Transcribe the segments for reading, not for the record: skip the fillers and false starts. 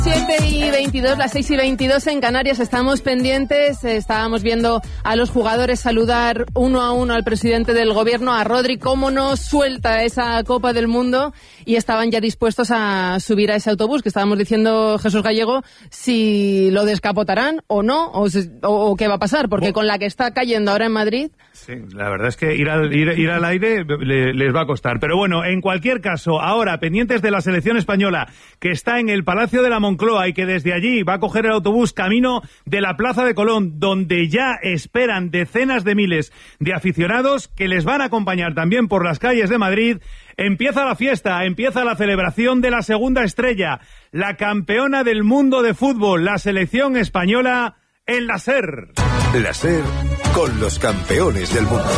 7:22, las 6:22 en Canarias. Estamos pendientes, estábamos viendo a los jugadores saludar uno a uno al presidente del gobierno, a Rodri, cómo no suelta esa Copa del Mundo, y estaban ya dispuestos a subir a ese autobús que estábamos diciendo, Jesús Gallego, si lo descapotarán o no, o qué va a pasar, porque con la que está cayendo ahora en Madrid... Sí, la verdad es que ir al aire les va a costar. Pero bueno, en cualquier caso, ahora, pendientes de la selección española, que está en el Palacio de la Moncloa y que desde allí va a coger el autobús camino de la Plaza de Colón, donde ya esperan decenas de miles de aficionados que les van a acompañar también por las calles de Madrid. Empieza la fiesta, empieza la celebración de la segunda estrella, la campeona del mundo de fútbol, la selección española en la SER. La SER con los campeones del mundo.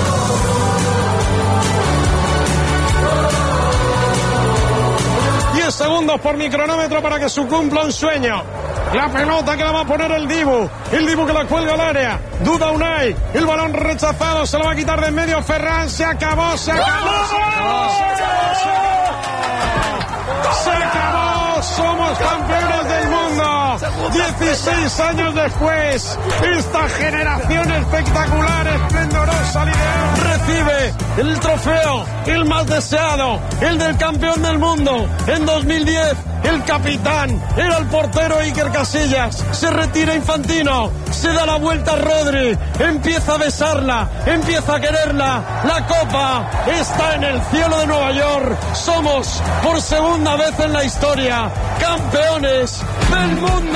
10 segundos por mi cronómetro para que se cumpla un sueño. La pelota que la va a poner el Dibu que la cuelga al área. Duda Unai, el balón rechazado, se lo va a quitar de en medio Ferran. Se acabó. Somos campeones del mundo. 16 años después, esta generación espectacular, esplendorosa, liderada, recibe el trofeo, el más deseado, el del campeón del mundo. En 2010, el capitán era el portero Iker Casillas. Se retira Infantino, se da la vuelta a Rodri, empieza a besarla, empieza a quererla. La copa está en el cielo de Nueva York. Somos, por segunda vez en la historia, campeones del mundo.